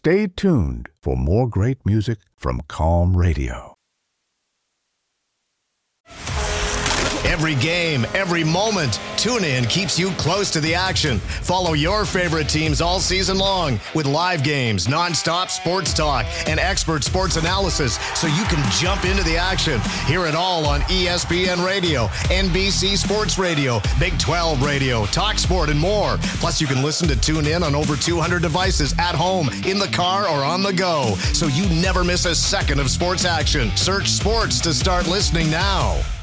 Stay tuned for more great music from Calm Radio. Every game, every moment, TuneIn keeps you close to the action. Follow your favorite teams all season long with live games, nonstop sports talk, and expert sports analysis so you can jump into the action. Hear it all on ESPN Radio, NBC Sports Radio, Big 12 Radio, TalkSport, and more. Plus, you can listen to TuneIn on over 200 devices at home, in the car, or on the go, so you never miss a second of sports action. Search sports to start listening now.